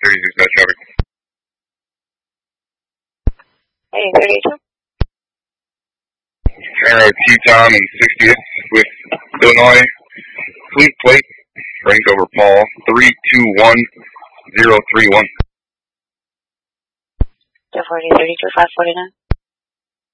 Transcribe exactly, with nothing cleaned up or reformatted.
thirty-six West traffic. Hey, thirty-two. Camera Teton and sixtieth with Illinois. Fleet plate, Frank over Paul, three two one zero three one. two forty, thirty-two, five forty-nine.